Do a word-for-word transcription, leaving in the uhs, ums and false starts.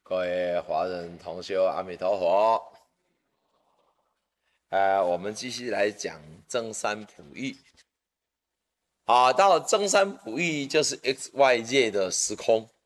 各位华人同修，阿弥陀佛。呃，我们继续来讲增三普义。啊，到了增三普义就是 X Y 界的时空。